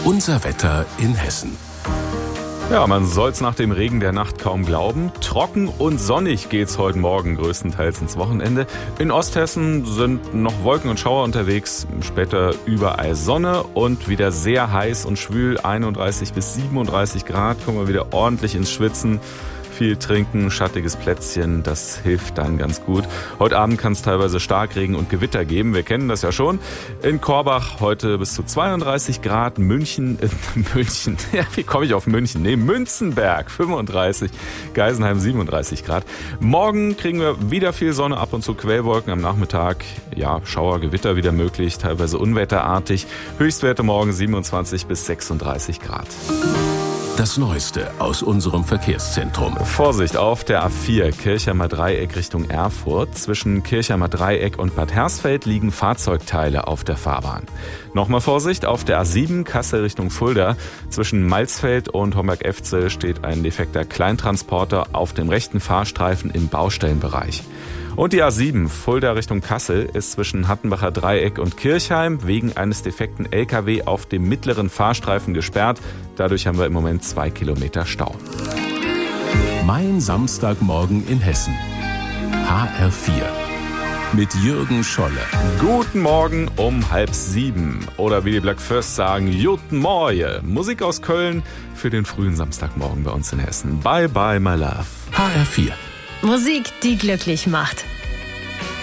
Unser Wetter in Hessen. Ja, man soll's nach dem Regen der Nacht kaum glauben. Trocken und sonnig geht's heute Morgen größtenteils ins Wochenende. In Osthessen sind noch Wolken und Schauer unterwegs, später überall Sonne und wieder sehr heiß und schwül, 31 bis 37 Grad, kommen wir wieder ordentlich ins Schwitzen. Viel trinken, schattiges Plätzchen, das hilft dann ganz gut. Heute Abend kann es teilweise Starkregen und Gewitter geben, wir kennen das ja schon. In Korbach heute bis zu 32 Grad, München, ja, wie komme ich auf München? Nee, Münzenberg 35, Geisenheim 37 Grad. Morgen kriegen wir wieder viel Sonne, ab und zu Quellwolken am Nachmittag. Ja, Schauer, Gewitter wieder möglich, teilweise unwetterartig. Höchstwerte morgen 27 bis 36 Grad. Das Neueste aus unserem Verkehrszentrum. Vorsicht auf der A4 Kirchheimer Dreieck Richtung Erfurt. Zwischen Kirchheimer Dreieck und Bad Hersfeld liegen Fahrzeugteile auf der Fahrbahn. Nochmal Vorsicht auf der A7 Kassel Richtung Fulda. Zwischen Malzfeld und Homberg-Efzel steht ein defekter Kleintransporter auf dem rechten Fahrstreifen im Baustellenbereich. Und die A7 Fulda Richtung Kassel ist zwischen Hattenbacher Dreieck und Kirchheim wegen eines defekten LKW auf dem mittleren Fahrstreifen gesperrt. Dadurch haben wir im Moment 2 Kilometer Stau. Mein Samstagmorgen in Hessen. HR4. Mit Jürgen Scholle. Guten Morgen um 6:30. Oder wie die Black First sagen, Guten Morgen. Musik aus Köln für den frühen Samstagmorgen bei uns in Hessen. Bye bye, my love. HR4. Musik, die glücklich macht.